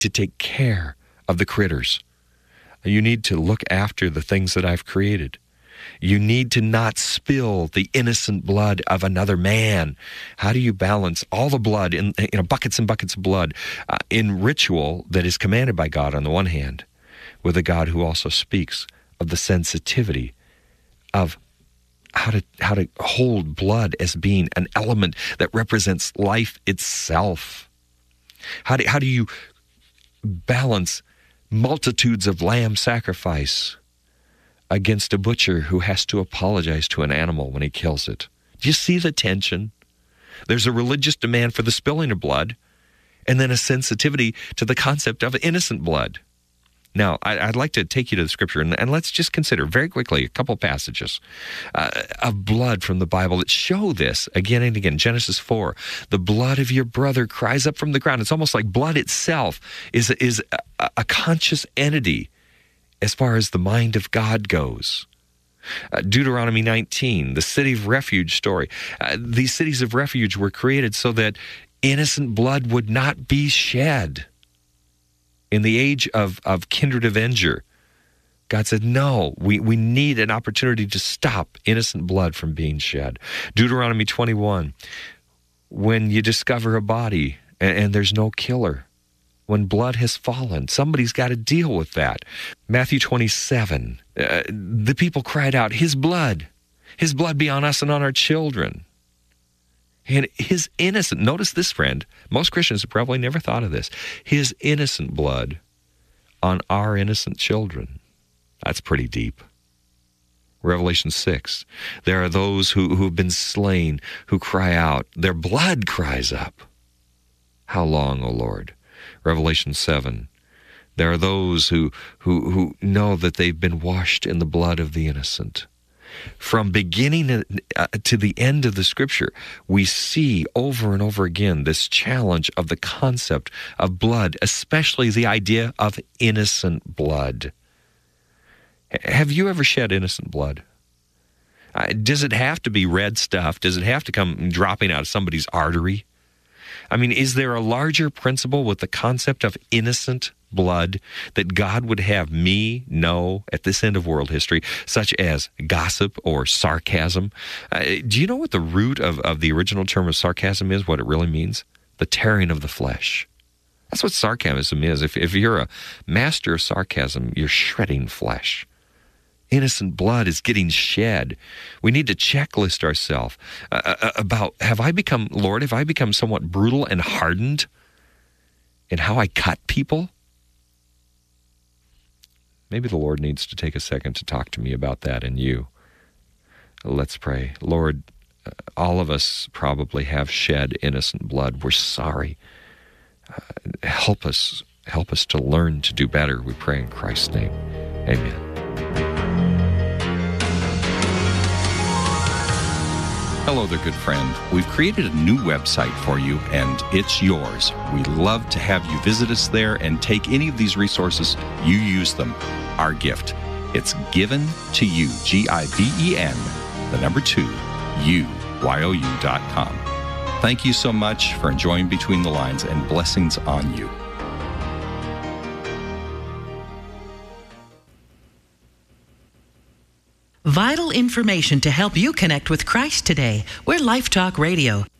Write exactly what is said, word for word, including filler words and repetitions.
to take care of the critters. You need to look after the things that I've created. You need to not spill the innocent blood of another man. How do you balance all the blood, in you know, buckets and buckets of blood, uh, in ritual that is commanded by God on the one hand, with a God who also speaks of the sensitivity of how to how to hold blood as being an element that represents life itself? How do, how do you balance multitudes of lamb sacrifice against a butcher who has to apologize to an animal when he kills it? Do you see the tension? There's a religious demand for the spilling of blood, and then a sensitivity to the concept of innocent blood. Now, I'd like to take you to the Scripture, and, and let's just consider very quickly a couple passages uh, of blood from the Bible that show this again and again. Genesis four, the blood of your brother cries up from the ground. It's almost like blood itself is, is a, a conscious entity as far as the mind of God goes. Uh, Deuteronomy nineteen, the city of refuge story. Uh, these cities of refuge were created so that innocent blood would not be shed. In the age of, of kindred avenger, God said, no, we, we need an opportunity to stop innocent blood from being shed. Deuteronomy twenty-one, when you discover a body and, and there's no killer, when blood has fallen, somebody's got to deal with that. Matthew twenty-seven, uh, the people cried out, his blood, his blood be on us and on our children. And his innocent, notice this, friend, most Christians have probably never thought of this, his innocent blood on our innocent children. That's pretty deep. Revelation six, there are those who, who have been slain, who cry out, their blood cries up. How long, O Lord? Revelation seven, there are those who, who, who know that they've been washed in the blood of the innocent. From beginning to the end of the Scripture, we see over and over again this challenge of the concept of blood, especially the idea of innocent blood. Have you ever shed innocent blood? Uh, does it have to be red stuff? Does it have to come dropping out of somebody's artery? I mean, is there a larger principle with the concept of innocent blood that God would have me know at this end of world history, such as gossip or sarcasm? Uh, do you know what the root of, of the original term of sarcasm is, what it really means? The tearing of the flesh. That's what sarcasm is. If, if you're a master of sarcasm, you're shredding flesh. Innocent blood is getting shed. We need to checklist ourselves uh, about, have I become, Lord, have I become somewhat brutal and hardened in how I cut people? Maybe the Lord needs to take a second to talk to me about that and you. Let's pray. Lord, all of us probably have shed innocent blood. We're sorry. Uh, help us, help us to learn to do better. We pray in Christ's name. Amen. Hello there, good friend. We've created a new website for you, and it's yours. We'd love to have you visit us there and take any of these resources. You use them. Our gift. It's given to you, G I V E N, the number two, U, Y O U dot com. Thank you so much for enjoying Between the Lines, and blessings on you. Vital information to help you connect with Christ today. We're Life Talk Radio.